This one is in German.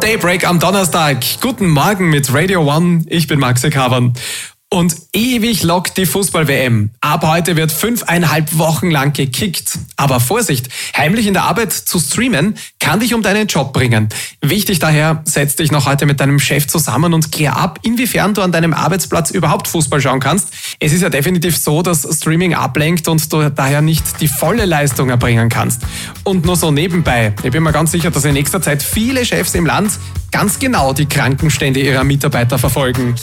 Daybreak am Donnerstag. Guten Morgen mit Radio One. Ich bin Maxi Kavan. Und ewig lockt die Fußball-WM. Ab heute wird 5,5 Wochen lang gekickt. Aber Vorsicht, heimlich in der Arbeit zu streamen kann dich um deinen Job bringen. Wichtig daher, setz dich noch heute mit deinem Chef zusammen und klär ab, inwiefern du an deinem Arbeitsplatz überhaupt Fußball schauen kannst. Es ist ja definitiv so, dass Streaming ablenkt und du daher nicht die volle Leistung erbringen kannst. Und nur so nebenbei, ich bin mir ganz sicher, dass in nächster Zeit viele Chefs im Land ganz genau die Krankenstände ihrer Mitarbeiter verfolgen.